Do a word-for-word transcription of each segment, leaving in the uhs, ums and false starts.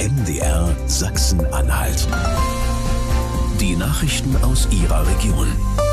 N D R Sachsen-Anhalt. Die Nachrichten aus Ihrer Region.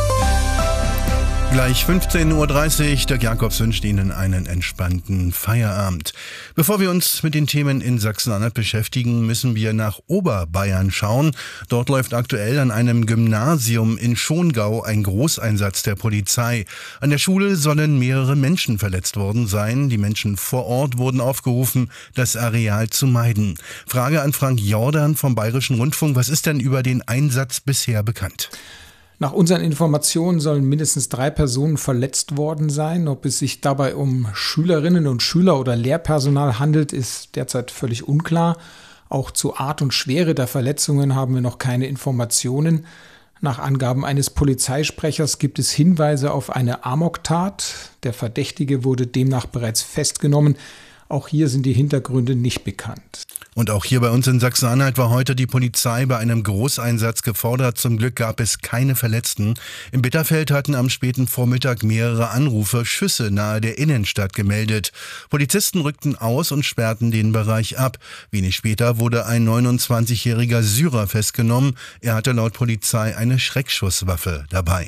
Gleich fünfzehn Uhr dreißig, Dirk Jakobs wünscht Ihnen einen entspannten Feierabend. Bevor wir uns mit den Themen in Sachsen-Anhalt beschäftigen, müssen wir nach Oberbayern schauen. Dort läuft aktuell an einem Gymnasium in Schongau ein Großeinsatz der Polizei. An der Schule sollen mehrere Menschen verletzt worden sein. Die Menschen vor Ort wurden aufgerufen, das Areal zu meiden. Frage an Frank Jordan vom Bayerischen Rundfunk. Was ist denn über den Einsatz bisher bekannt? Nach unseren Informationen sollen mindestens drei Personen verletzt worden sein. Ob es sich dabei um Schülerinnen und Schüler oder Lehrpersonal handelt, ist derzeit völlig unklar. Auch zur Art und Schwere der Verletzungen haben wir noch keine Informationen. Nach Angaben eines Polizeisprechers gibt es Hinweise auf eine Amoktat. Der Verdächtige wurde demnach bereits festgenommen. Auch hier sind die Hintergründe nicht bekannt. Und auch hier bei uns in Sachsen-Anhalt war heute die Polizei bei einem Großeinsatz gefordert. Zum Glück gab es keine Verletzten. Im Bitterfeld hatten am späten Vormittag mehrere Anrufer Schüsse nahe der Innenstadt gemeldet. Polizisten rückten aus und sperrten den Bereich ab. Wenig später wurde ein neunundzwanzigjähriger Syrer festgenommen. Er hatte laut Polizei eine Schreckschusswaffe dabei.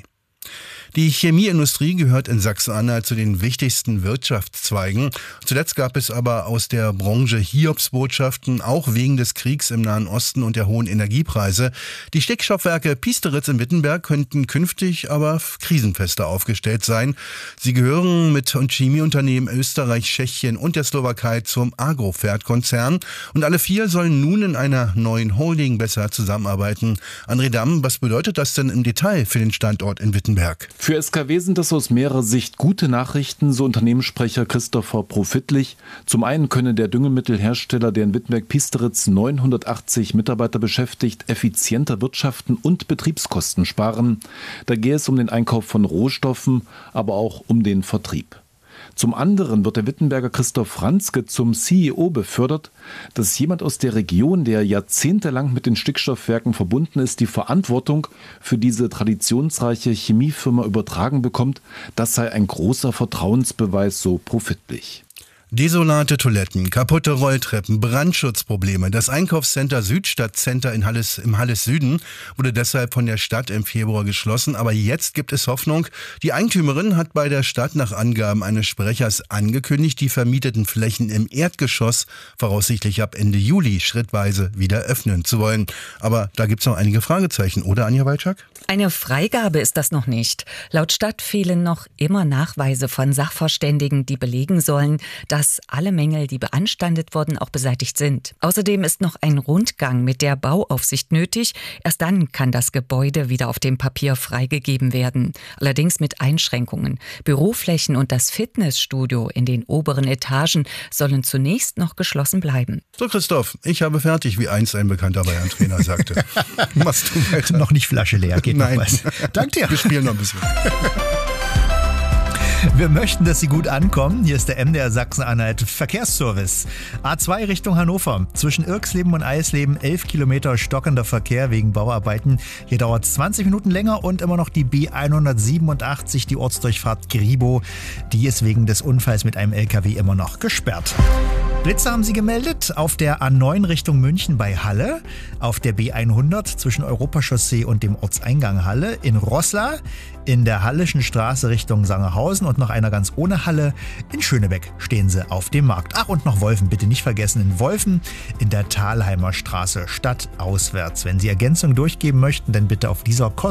Die Chemieindustrie gehört in Sachsen-Anhalt zu den wichtigsten Wirtschaftszweigen. Zuletzt gab es aber aus der Branche Hiobsbotschaften, auch wegen des Kriegs im Nahen Osten und der hohen Energiepreise. Die Stickstoffwerke Piesteritz in Wittenberg könnten künftig aber krisenfester aufgestellt sein. Sie gehören mit Chemieunternehmen Österreich, Tschechien und der Slowakei zum Agrofert-Konzern. Und alle vier sollen nun in einer neuen Holding besser zusammenarbeiten. André Damm, was bedeutet das denn im Detail für den Standort in Wittenberg? Für S K W sind das aus mehrerer Sicht gute Nachrichten, so Unternehmenssprecher Christopher Profitlich. Zum einen könne der Düngemittelhersteller, der in Wittenberg-Piesteritz neunhundertachtzig Mitarbeiter beschäftigt, effizienter wirtschaften und Betriebskosten sparen. Da gehe es um den Einkauf von Rohstoffen, aber auch um den Vertrieb. Zum anderen wird der Wittenberger Christoph Franzke zum C E O befördert, dass jemand aus der Region, der jahrzehntelang mit den Stickstoffwerken verbunden ist, die Verantwortung für diese traditionsreiche Chemiefirma übertragen bekommt. Das sei ein großer Vertrauensbeweis, so Profitlich. Desolate Toiletten, kaputte Rolltreppen, Brandschutzprobleme. Das Einkaufscenter Südstadtcenter in Halles, im Halles Süden wurde deshalb von der Stadt im Februar geschlossen. Aber jetzt gibt es Hoffnung. Die Eigentümerin hat bei der Stadt nach Angaben eines Sprechers angekündigt, die vermieteten Flächen im Erdgeschoss voraussichtlich ab Ende Juli schrittweise wieder öffnen zu wollen. Aber da gibt es noch einige Fragezeichen, oder Anja Walczak? Eine Freigabe ist das noch nicht. Laut Stadt fehlen noch immer Nachweise von Sachverständigen, die belegen sollen, dass alle Mängel, die beanstandet wurden, auch beseitigt sind. Außerdem ist noch ein Rundgang mit der Bauaufsicht nötig. Erst dann kann das Gebäude wieder auf dem Papier freigegeben werden. Allerdings mit Einschränkungen. Büroflächen und das Fitnessstudio in den oberen Etagen sollen zunächst noch geschlossen bleiben. So, Christoph, ich habe fertig, wie einst ein bekannter Bayern-Trainer sagte. Machst du weiter? Noch nicht Flasche leer, geht Nein. noch was. Danke dir. Wir spielen noch ein bisschen. Wir möchten, dass Sie gut ankommen. Hier ist der M D R Sachsen-Anhalt Verkehrsservice. A zwei Richtung Hannover. Zwischen Irksleben und Eisleben elf Kilometer stockender Verkehr wegen Bauarbeiten. Hier dauert es zwanzig Minuten länger und immer noch die B hundertsiebenundachtzig, die Ortsdurchfahrt Gribow. Die ist wegen des Unfalls mit einem L K W immer noch gesperrt. Blitze haben Sie gemeldet auf der A neun Richtung München bei Halle, auf der B hundert zwischen Europachaussee und dem Ortseingang Halle, in Roßla, in der Halleschen Straße Richtung Sangerhausen und noch einer ganz ohne Halle. In Schönebeck stehen Sie auf dem Markt. Ach, und noch Wolfen, bitte nicht vergessen, in Wolfen in der Thalheimer Straße stadtauswärts. Wenn Sie Ergänzung durchgeben möchten, dann bitte auf dieser Kosten